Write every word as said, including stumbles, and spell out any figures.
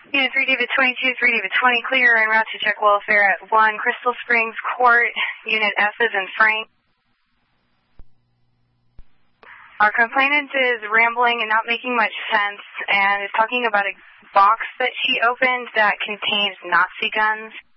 Unit three David twenty-two, three David twenty, clear en route to check welfare at one Crystal Springs Court, Unit F is in Frank. Our complainant is rambling and not making much sense and is talking about a box that she opened that contains Nazi guns.